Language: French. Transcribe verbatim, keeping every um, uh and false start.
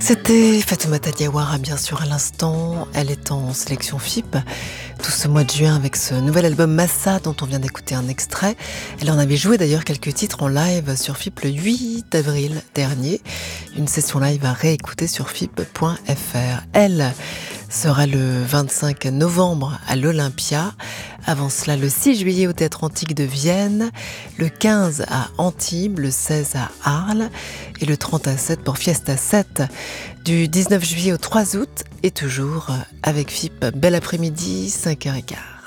C'était Fatoumata Diawara, bien sûr, à l'instant. Elle est en sélection F I P tout ce mois de juin avec ce nouvel album Massa dont on vient d'écouter un extrait. Elle en avait joué d'ailleurs quelques titres en live sur F I P le huit avril dernier. Une session live à réécouter sur F I P point F R. Elle sera le vingt-cinq novembre à l'Olympia. Avant cela, le six juillet au Théâtre Antique de Vienne, le quinze à Antibes, le seize à Arles et le trente à sept pour Fiesta sept. Du dix-neuf juillet au trois août et toujours avec F I P. Bel après-midi, cinq heures quinze.